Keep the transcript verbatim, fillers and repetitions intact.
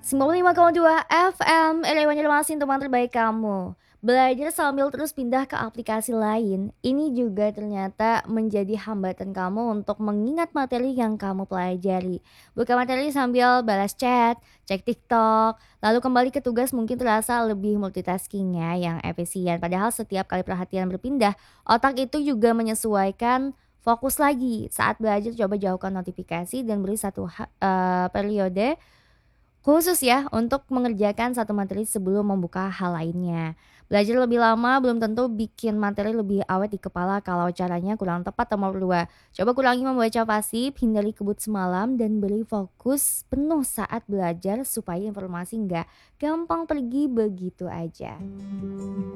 sembilan puluh lima koma dua F M, Area Banjarmasin, teman terbaik kamu. Belajar sambil terus pindah ke aplikasi lain, ini juga ternyata menjadi hambatan kamu untuk mengingat materi yang kamu pelajari. Buka materi sambil balas chat, cek TikTok, lalu kembali ke tugas mungkin terasa lebih multitasking ya, yang efisien. Padahal setiap kali perhatian berpindah, otak itu juga menyesuaikan fokus lagi. Saat belajar coba jauhkan notifikasi dan beri satu ha- eh, periode khusus ya untuk mengerjakan satu materi sebelum membuka hal lainnya. Belajar lebih lama belum tentu bikin materi lebih awet di kepala kalau caranya kurang tepat nomor dua. Coba kurangi membaca pasif, hindari kebut semalam dan beri fokus penuh saat belajar supaya informasi nggak gampang pergi begitu aja.